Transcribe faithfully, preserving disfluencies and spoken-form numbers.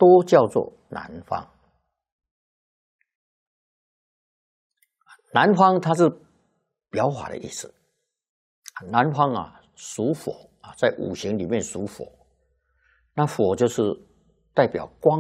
都叫做南方。南方它是表法的意思，南方啊属火啊，在五行里面属火，那火就是代表光。